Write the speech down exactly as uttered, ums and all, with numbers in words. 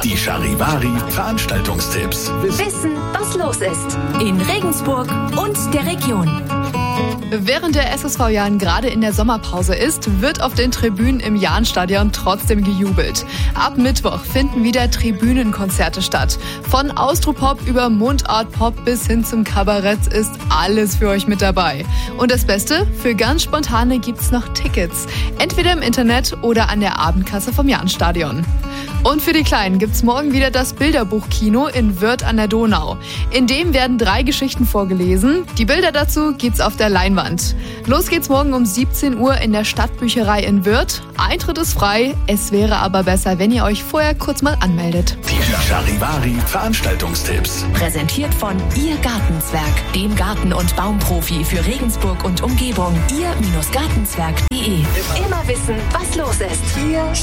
Die Charivari Veranstaltungstipps. Wissen, was los ist in Regensburg und der Region. Während der S S V Jahn gerade in der Sommerpause ist, wird auf den Tribünen im Jahnstadion trotzdem gejubelt. Ab Mittwoch finden wieder Tribünenkonzerte statt. Von Austropop über Mundartpop bis hin zum Kabarett ist alles für euch mit dabei. Und das Beste, für ganz Spontane gibt's noch Tickets. Entweder im Internet oder an der Abendkasse vom Jahnstadion. Und für die Kleinen gibt's morgen wieder das Bilderbuchkino in Wörth an der Donau. In dem werden drei Geschichten vorgelesen. Die Bilder dazu gibt's auf der Leinwand. Los geht's morgen um siebzehn Uhr in der Stadtbücherei in Wörth. Eintritt ist frei. Es wäre aber besser, wenn ihr euch vorher kurz mal anmeldet. Die Charivari Veranstaltungstipps. Präsentiert von Ihr Gartenzwerg, dem Garten- und Baumprofi für Regensburg und Umgebung. ihr Gartenzwerg punkt de. Immer wissen, was los ist. Hier